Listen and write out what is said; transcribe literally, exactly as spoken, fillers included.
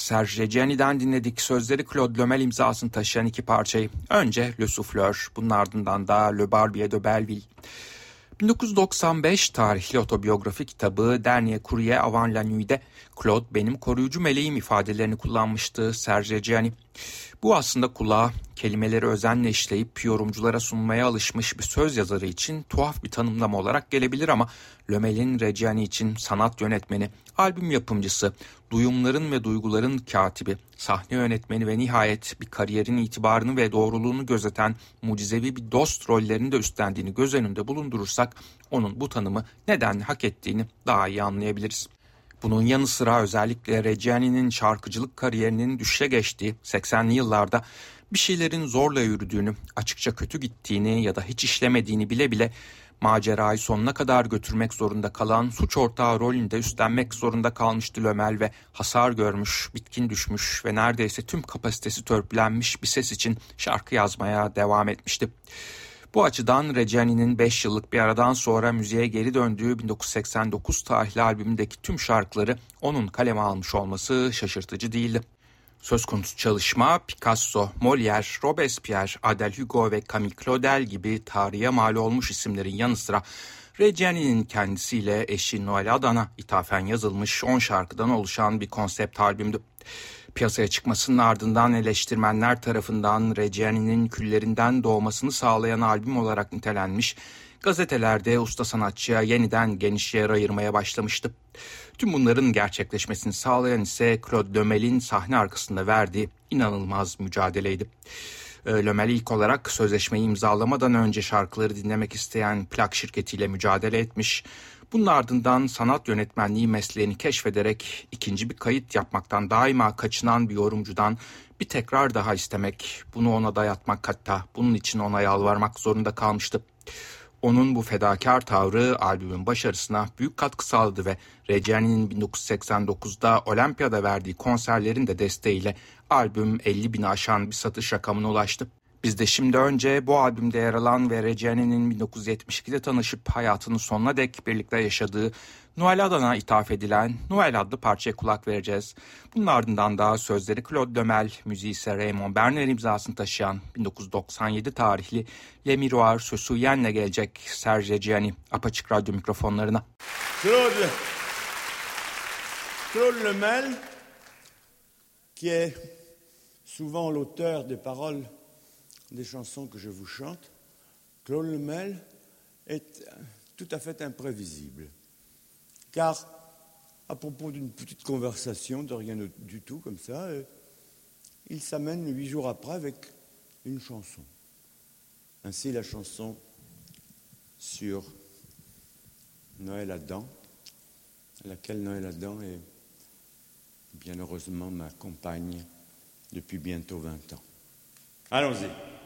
Serge Reggiani'den dinledik sözleri Claude Lomel imzasını taşıyan iki parçayı. Önce Le Souffleur, bunun ardından da Le Barbier de Belleville. bin dokuz yüz doksan beş tarihli otobiyografi kitabı Dernier Courrier Avant la Nuit'de Claude benim koruyucu meleğim ifadelerini kullanmıştı Serge Reggiani. Bu aslında kulağa kelimeleri özenle işleyip yorumculara sunmaya alışmış bir söz yazarı için tuhaf bir tanımlama olarak gelebilir ama Lomel'in Reggiani için sanat yönetmeni, albüm yapımcısı, duyumların ve duyguların katibi, sahne yönetmeni ve nihayet bir kariyerin itibarını ve doğruluğunu gözeten mucizevi bir dost rollerini de üstlendiğini göz önünde bulundurursak onun bu tanımı neden hak ettiğini daha iyi anlayabiliriz. Bunun yanı sıra özellikle Reggiani'nin şarkıcılık kariyerinin düşüşe geçtiği seksenli yıllarda bir şeylerin zorla yürüdüğünü, açıkça kötü gittiğini ya da hiç işlemediğini bile bile macerayı sonuna kadar götürmek zorunda kalan suç ortağı rolünde üstlenmek zorunda kalmıştı Lomel ve hasar görmüş, bitkin düşmüş ve neredeyse tüm kapasitesi törpülenmiş bir ses için şarkı yazmaya devam etmişti. Bu açıdan Reggiani'nin beş yıllık bir aradan sonra müziğe geri döndüğü bin dokuz yüz seksen dokuz tarihli albümündeki tüm şarkıları onun kaleme almış olması şaşırtıcı değildi. Söz konusu çalışma Picasso, Molière, Robespierre, Adèle Hugo ve Camille Claudel gibi tarihe mal olmuş isimlerin yanı sıra Reggiani'nin kendisiyle eşi Noel Adan'a ithafen yazılmış on şarkıdan oluşan bir konsept albümdü. Piyasaya çıkmasının ardından eleştirmenler tarafından Reggiani'nin küllerinden doğmasını sağlayan albüm olarak nitelenmiş, gazetelerde usta sanatçıya yeniden geniş yer ayırmaya başlamıştı. Tüm bunların gerçekleşmesini sağlayan ise Claude Lomel'in sahne arkasında verdiği inanılmaz mücadeleydi. Lomel ilk olarak sözleşmeyi imzalamadan önce şarkıları dinlemek isteyen plak şirketiyle mücadele etmiş. Bunun ardından sanat yönetmenliği mesleğini keşfederek ikinci bir kayıt yapmaktan daima kaçınan bir yorumcudan bir tekrar daha istemek, bunu ona dayatmak, hatta bunun için ona yalvarmak zorunda kalmıştı. Onun bu fedakar tavrı albümün başarısına büyük katkı sağladı ve Reggiani'nin bin dokuz yüz seksen dokuzda Olimpiyada verdiği konserlerin de desteğiyle albüm elli bini aşan bir satış rakamına ulaştı. Biz de şimdi önce bu albümde yer alan ve Reggiani'nin bin dokuz yüz yetmiş ikide tanışıp hayatının sonuna dek birlikte yaşadığı Noel Adan'a ithaf edilen Noel adlı parçaya kulak vereceğiz. Bunun ardından da sözleri Claude Lomel, müziği ise Raymond Berner imzasını taşıyan bin dokuz yüz doksan yedi tarihli Le Miroir Se Souvien'le gelecek Serge Reggiani Apaçık Radyo mikrofonlarına. Claude, Claude Lomel, qui est souvent l'auteur des paroles des chansons que je vous chante, Claude Lomel est tout à fait imprévisible. Car, à propos d'une petite conversation, de rien du tout comme ça, euh, il s'amène huit jours après avec une chanson. Ainsi, la chanson sur Noël Adam, à laquelle Noël Adam est, bien heureusement, ma compagne depuis bientôt vingt ans. Allons-y.